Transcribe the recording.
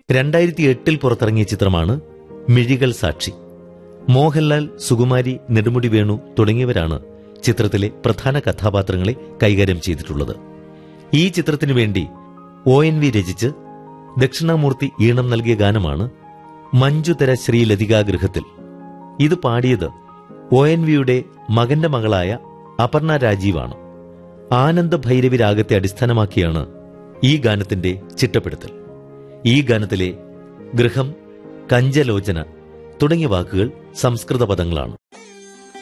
2008 പുറത്തിറങ്ങിയ ചിത്രമാണ് മിഴികൾ സാക്ഷി. മോഹൻലാൽ, സുകുമാരി, നെടുമുടി വേണു തുടങ്ങിയവരാണ് ചിത്രത്തിലെ പ്രധാന കഥാപാത്രങ്ങളെ കൈകാര്യം ചെയ്തിട്ടുള്ളത്. ഈ ചിത്രത്തിനു വേണ്ടി ONV രചിച്ച് ദക്ഷിണാമൂർത്തി ഈണം നൽകിയ ഗാനമാണ് മഞ്ജുതര ശ്രീലതികാഗൃഹത്തിൽ. ഇത് പാടിയത് ONVയുടെ മകന്റെ മകളായ അപർണ രാജീവാണ്. ആനന്ദ ഭൈരവി രാഗത്തെ അടിസ്ഥാനമാക്കിയാണ് ഈ ഗാനത്തിന്റെ ചിട്ടപ്പെടുത്തൽ. ഈ ഗാനത്തിലെ ഗൃഹം, കഞ്ചലോചന തുടങ്ങിയ വാക്കുകൾ സംസ്കൃത പദങ്ങളാണ്.